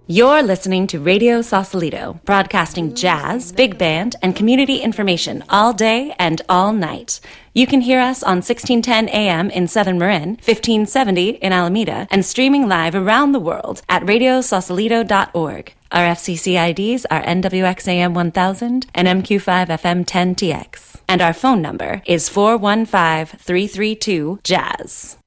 You're listening to Radio Sausalito, broadcasting jazz, big band, and community information all day and all night. You can hear us on 1610 AM in Southern Marin, 1570 in Alameda, and streaming live around the world at radiosausalito.org. Our FCC IDs are NWXAM 1000 and MQ5FM 10TX. And our phone number is 415-332-JAZZ.